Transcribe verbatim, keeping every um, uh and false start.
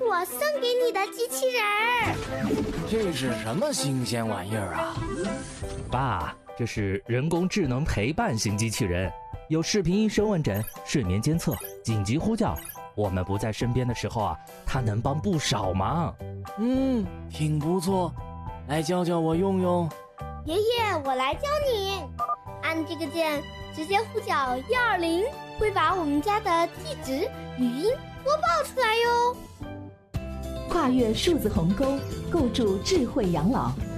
我送给你的机器人儿。 这是什么新鲜玩意儿啊？ 爸，这是人工智能陪伴型机器人，有视频医生问诊、睡眠监测、紧急呼叫。我们不在身边的时候啊，它能帮不少忙。 嗯，挺不错，来教教我用用。 爷爷，我来教你。按这个键，直接呼叫一二零，会把我们家的地址语音播报出来哟。 跨越数字鸿沟，构筑智慧养老。